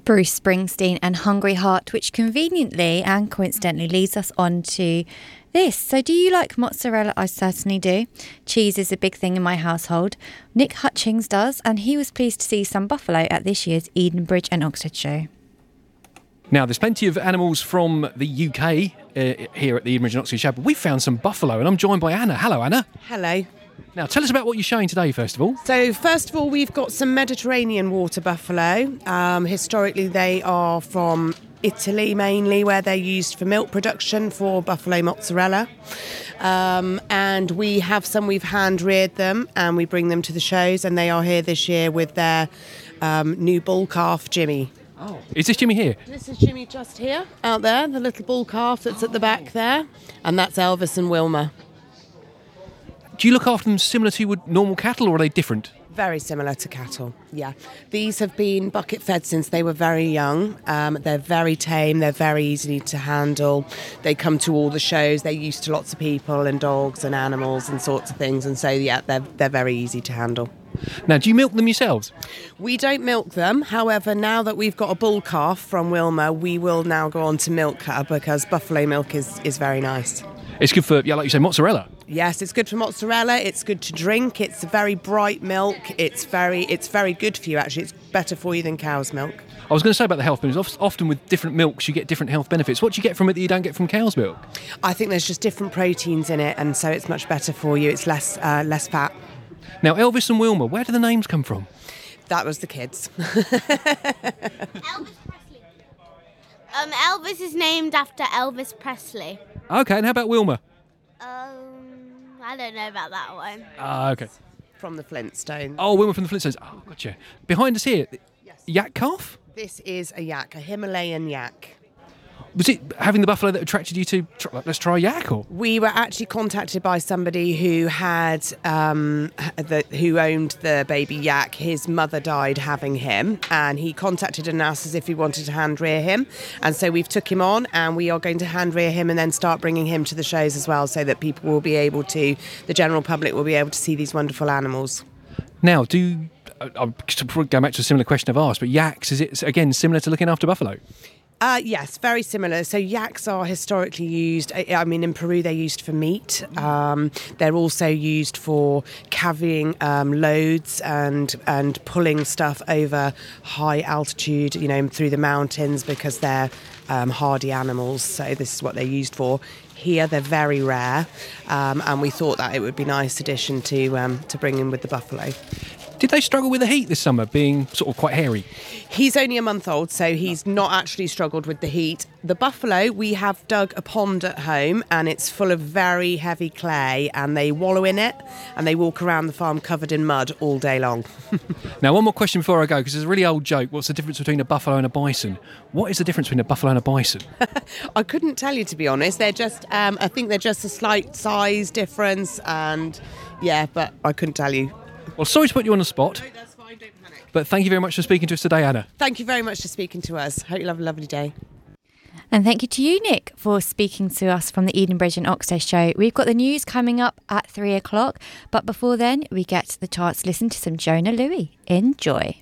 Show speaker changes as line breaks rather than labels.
Bruce Springsteen and Hungry Heart, which conveniently and coincidentally leads us on to this. So do you like mozzarella? I certainly do. Cheese is a big thing in my household. Nick Hutchings does, and he was pleased to see some buffalo at this year's Edenbridge and Oxted show.
Now, there's plenty of animals from the UK here at the Edenbridge and Oxted show, but we found some buffalo, and I'm joined by Anna. Hello, Anna.
Hello.
Now, tell us about what you're showing today, first of all.
So, first of all, we've got some Mediterranean water buffalo. Historically, they are from Italy mainly, where they're used for milk production for buffalo mozzarella. And we have some, we've hand-reared them, and we bring them to the shows, and they are here this year with their new bull calf, Jimmy.
Oh. Is this Jimmy here?
This is Jimmy just here, out there, the little bull calf that's at the back there, and that's Elvis and Wilma.
Do you look after them similar to normal cattle, or are they different?
Very similar to cattle, yeah. These have been bucket fed since they were very young. They're very tame, they're very easy to handle. They come to all the shows, they're used to lots of people and dogs and animals and sorts of things. And so, yeah, they're very easy to handle.
Now, do you milk them yourselves?
We don't milk them. However, now that we've got a bull calf from Wilma, we will now go on to milk her because buffalo milk is very nice.
It's good for, like you say, mozzarella.
Yes, it's good for mozzarella. It's good to drink. It's a very bright milk. It's very good for you, actually. It's better for you than cow's milk.
I was going to say about the health benefits. Often with different milks, you get different health benefits. What do you get from it that you don't get from cow's milk?
I think there's just different proteins in it, and so it's much better for you. It's less fat.
Now, Elvis and Wilma, where do the names come from?
That was the kids.
Elvis Presley. Elvis is named after Elvis Presley.
Okay, and how about Wilma?
I don't know about that one.
Okay.
From the Flintstones.
Oh, Wilma from the Flintstones. Oh, gotcha. Behind us here,
Yes.
yak calf?
This is a yak, a Himalayan yak.
Was it having the buffalo that attracted you to, let's try yak, or?
We were actually contacted by somebody who had who owned the baby yak. His mother died having him, and he contacted us as if he wanted to hand rear him. And so we've took him on, and we are going to hand rear him and then start bringing him to the shows as well, so that people will be able to, the general public will be able to see these wonderful animals.
Now, I'm going back to a similar question I've asked, but yaks, is it, again, similar to looking after buffalo?
Yes, very similar. So yaks are historically used, in Peru they're used for meat. They're also used for carrying loads and pulling stuff over high altitude, through the mountains, because they're hardy animals. So this is what they're used for. Here they're very rare, and we thought that it would be a nice addition to bring in with the buffalo.
Did they struggle with the heat this summer, being sort of quite hairy?
He's only a month old, so he's not actually struggled with the heat. The buffalo, we have dug a pond at home, and it's full of very heavy clay, and they wallow in it, and they walk around the farm covered in mud all day long.
Now, one more question before I go, because there's a really old joke. What's the difference between a buffalo and a bison? What is the difference between a buffalo and a bison?
I couldn't tell you, to be honest. They're just, I think they're just a slight size difference, and yeah, but I couldn't tell you.
Well, sorry to put you on the spot.
No, that's fine, don't panic.
But thank you very much for speaking to us today, Anna.
Thank you very much for speaking to us. Hope you have a lovely day.
And thank you to you, Nick, for speaking to us from the Edenbridge and Oxted show. We've got the news coming up at 3 o'clock. But before then, we get the chance to listen to some Jona Lewie. Enjoy.